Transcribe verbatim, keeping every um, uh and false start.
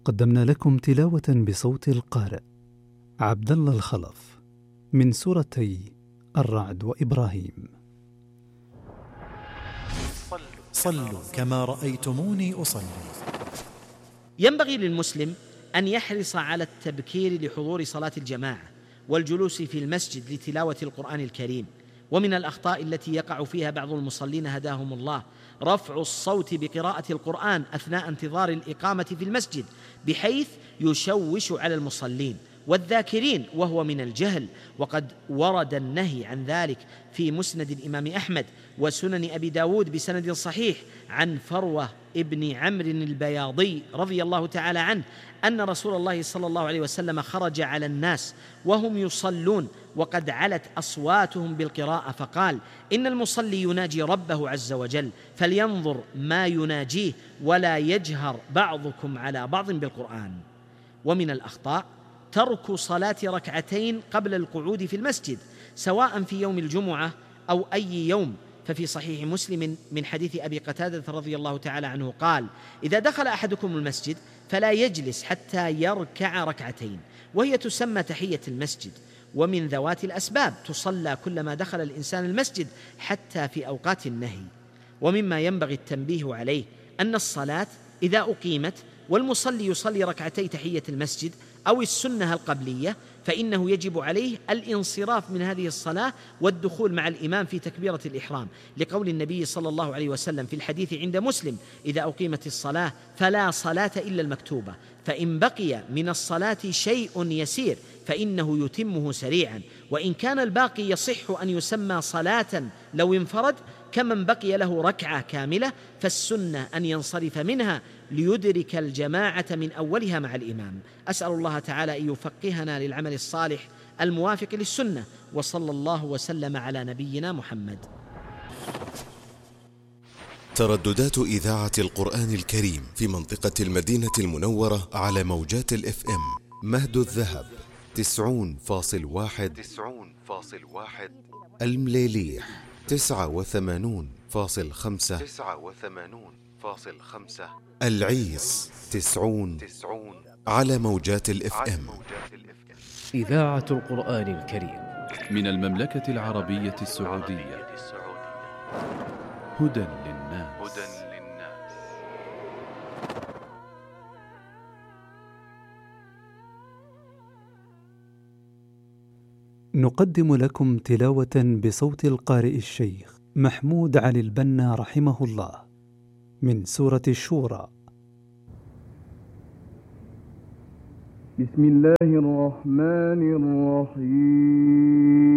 قدمنا لكم تلاوة بصوت القارئ عبد الله الخلف من سورتي الرعد وإبراهيم. صلوا كما رأيتموني أصلي. ينبغي للمسلم أن يحرص على التبكير لحضور صلاة الجماعة والجلوس في المسجد لتلاوة القرآن الكريم. ومن الأخطاء التي يقع فيها بعض المصلين هداهم الله رفع الصوت بقراءة القرآن أثناء انتظار الإقامة في المسجد بحيث يشوش على المصلين والذاكرين، وهو من الجهل. وقد ورد النهي عن ذلك في مسند الإمام أحمد وسنن أبي داود بسند صحيح عن فروة ابن عمرو البياضي رضي الله تعالى عنه أن رسول الله صلى الله عليه وسلم خرج على الناس وهم يصلون وقد علت أصواتهم بالقراءة فقال: إن المصلي يناجي ربه عز وجل فلينظر ما يناجيه ولا يجهر بعضكم على بعض بالقرآن. ومن الأخطاء ترك صلاة ركعتين قبل القعود في المسجد سواء في يوم الجمعة أو أي يوم. ففي صحيح مسلم من حديث أبي قتادة رضي الله تعالى عنه قال: إذا دخل أحدكم المسجد فلا يجلس حتى يركع ركعتين، وهي تسمى تحية المسجد، ومن ذوات الأسباب تصلى كلما دخل الإنسان المسجد حتى في أوقات النهي. ومما ينبغي التنبيه عليه أن الصلاة إذا أقيمت والمصلي يصلي ركعتي تحية المسجد أو السنة القبلية فإنه يجب عليه الانصراف من هذه الصلاة والدخول مع الإمام في تكبيرة الإحرام، لقول النبي صلى الله عليه وسلم في الحديث عند مسلم: إذا أقيمت الصلاة فلا صلاة إلا المكتوبة، فإن بقي من الصلاة شيء يسير فإنه يتمه سريعا، وإن كان الباقي يصح أن يسمى صلاة لو انفرد كمن بقي له ركعة كاملة، فالسنة أن ينصرف منها ليدرك الجماعة من أولها مع الإمام. أسأل الله تعالى أن يفقهنا للعمل الصالح الموافق للسنة، وصلى الله وسلم على نبينا محمد. ترددات إذاعة القرآن الكريم في منطقة المدينة المنورة على موجات الإف إم: مهد الذهب تسعون فاصل واحد تسعون فاصل واحد، المليليح تسعة وثمانون فاصل خمسة تسعة وثمانون فاصل خمسة، العيس تسعون تسعون على موجات الإف إم. إذاعة القرآن الكريم من المملكة العربية السعودية. هدى للناس. نقدم لكم تلاوة بصوت القارئ الشيخ محمود علي البنا رحمه الله من سورة الشورى. بسم الله الرحمن الرحيم.